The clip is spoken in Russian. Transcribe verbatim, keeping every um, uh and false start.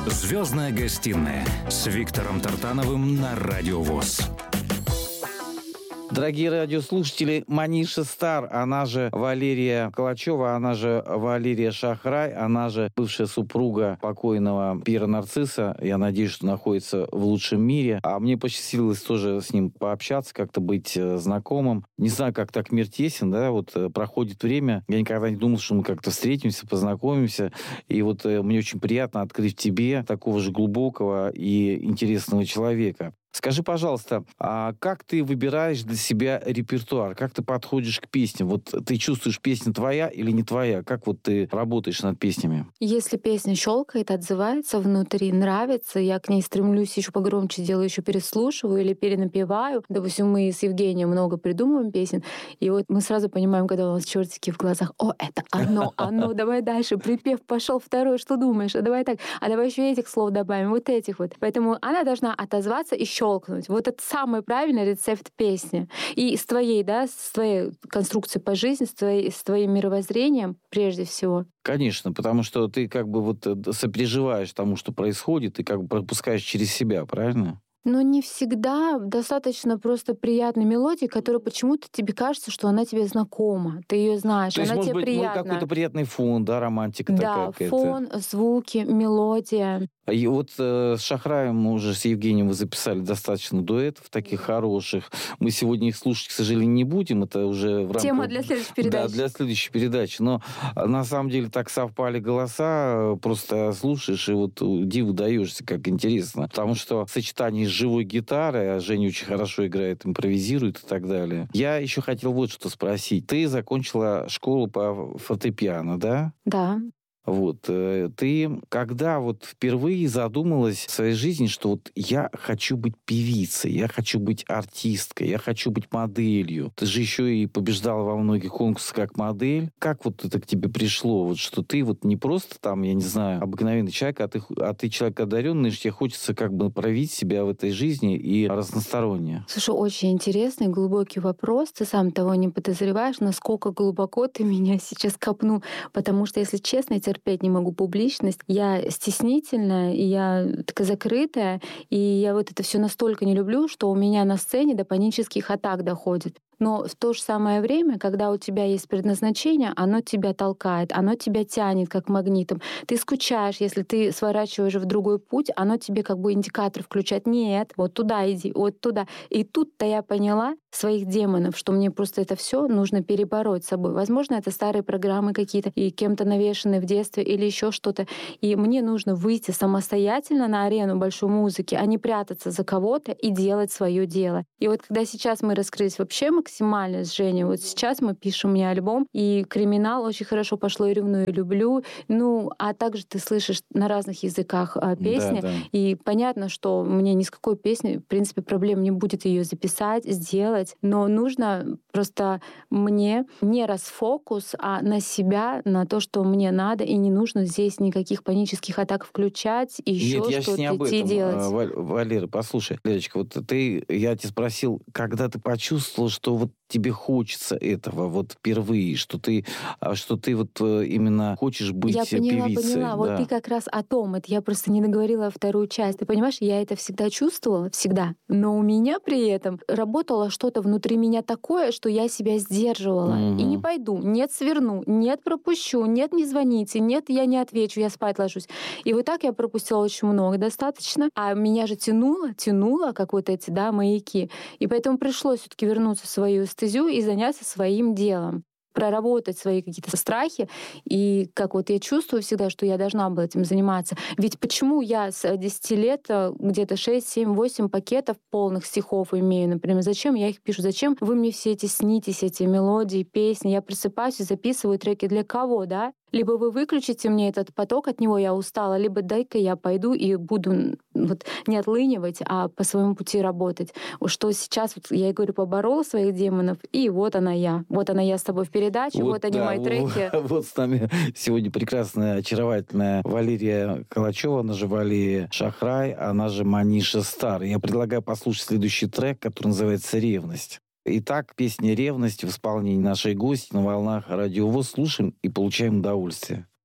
«Звездная гостиная» с Виктором Тартановым на Радио ВОС. Дорогие радиослушатели, Маниша Стар, она же Валерия Калачева, она же Валерия Шахрай, она же бывшая супруга покойного Пьера Нарцисса. Я надеюсь, что находится в лучшем мире. А мне посчастливилось тоже с ним пообщаться, как-то быть знакомым. Не знаю, как так мир тесен, да, вот проходит время. Я никогда не думал, что мы как-то встретимся, познакомимся. И вот мне очень приятно открыть в тебе такого же глубокого и интересного человека. Скажи, пожалуйста, а как ты выбираешь для себя репертуар? Как ты подходишь к песням? Вот ты чувствуешь, песня твоя или не твоя? Как вот ты работаешь над песнями? Если песня щелкает, отзывается внутри, нравится, я к ней стремлюсь еще погромче делаю, еще переслушиваю или перенапеваю. Допустим, мы с Евгением много придумываем песен, и вот мы сразу понимаем, когда у нас чертики в глазах: о, это оно, оно, давай дальше, припев пошел второй, что думаешь? А давай так, а давай еще этих слов добавим, вот этих вот. Поэтому она должна отозваться и щелкнуть. Вот это самый правильный рецепт песни. И с твоей, да, с твоей конструкцией по жизни, с, твоей, с твоим мировоззрением прежде всего. Конечно, потому что ты как бы вот сопереживаешь тому, что происходит, и как бы пропускаешь через себя, правильно? Но не всегда. Достаточно просто приятной мелодии, которая почему-то тебе кажется, что она тебе знакома. Ты ее знаешь, То есть, она может тебе быть, приятна. Ну, какой-то приятный фон, да, романтика да, такая. фон, звуки, мелодия. И вот э, с Шахраем мы уже с Евгением вы записали достаточно дуэтов таких хороших. Мы сегодня их слушать, к сожалению, не будем. Это уже в рамках... Тема для следующей передачи. Да, для следующей передачи. Но на самом деле так совпали голоса. Просто слушаешь и вот диву даешься, как интересно. Потому что сочетание с живой гитарой, а Женя очень хорошо играет, импровизирует и так далее. Я еще хотел вот что спросить. Ты закончила школу по фортепиано, да? Да. Вот. Ты когда вот впервые задумалась в своей жизни, что вот я хочу быть певицей, я хочу быть артисткой, я хочу быть моделью. Ты же еще и побеждала во многих конкурсах как модель. Как вот это к тебе пришло? Вот что ты вот не просто там, я не знаю, обыкновенный человек, а ты, а ты человек одаренный, что тебе хочется как бы проявить себя в этой жизни и разносторонне. Слушай, очень интересный, глубокий вопрос. Ты сам того не подозреваешь, насколько глубоко ты меня сейчас копнул. Потому что, если честно, я терпеть не могу публичность. Я стеснительная, и я такая закрытая, и я вот это все настолько не люблю, что у меня на сцене до панических атак доходит. Но в то же самое время, когда у тебя есть предназначение, оно тебя толкает, оно тебя тянет как магнитом. Ты скучаешь, если ты сворачиваешь в другой путь, оно тебе как бы индикатор включает. Нет, вот туда иди, вот туда. И тут-то я поняла своих демонов, что мне просто это все нужно перебороть с собой. Возможно, это старые программы какие-то, и кем-то навешанные в детстве или еще что-то. И мне нужно выйти самостоятельно на арену большой музыки, а не прятаться за кого-то и делать свое дело. И вот когда сейчас мы раскрылись вообще максимально с Женей, вот сейчас мы пишем мне альбом, и «Криминал» очень хорошо пошло, и «Ревную, и люблю». Ну, а также ты слышишь на разных языках песни, да, да. И понятно, что мне ни с какой песни, в принципе, проблем не будет ее записать, сделать, но нужно просто мне не расфокус, а на себя, на то, что мне надо, и не нужно здесь никаких панических атак включать, и еще Нет, я что-то не об идти этом. делать. Валь, Валера, послушай, Лерочка, вот ты, я тебя спросил, когда ты почувствовал, что вот тебе хочется этого вот впервые, что ты, что ты вот именно хочешь быть я поняла, певицей. поняла. Да. Вот ты как раз о том. Это я просто не договорила вторую часть. Ты понимаешь, я это всегда чувствовала, всегда. Но у меня при этом работало что-то внутри меня такое, что я себя сдерживала. Угу. И не пойду, нет, сверну, нет, пропущу, нет, не звоните, нет, я не отвечу, я спать ложусь. И вот так я пропустила очень много достаточно. А меня же тянуло, тянуло, как вот эти, да, маяки. И поэтому пришлось все-таки вернуться в свою эстезию и заняться своим делом, проработать свои какие-то страхи. И как вот я чувствую всегда, что я должна была этим заниматься. Ведь почему я с десяти лет где-то шесть, семь, восемь пакетов полных стихов имею, например, зачем я их пишу? Зачем вы мне все эти снитесь, эти мелодии, песни? Я просыпаюсь и записываю треки для кого, да? Либо вы выключите мне этот поток, от него я устала, либо дай-ка я пойду и буду вот не отлынивать, а по своему пути работать. Что сейчас, вот я и говорю, поборола своих демонов, и вот она я. Вот она я с тобой в передаче, вот, вот они да, мои треки. Вот, вот с нами сегодня прекрасная, очаровательная Валерия Калачева, она же Валерия Шахрай, она же Маниша Стар. Я предлагаю послушать следующий трек, который называется «Ревность». Итак, песня «Ревность» в исполнении нашей гости на волнах Радио ВОС. Слушаем и получаем удовольствие.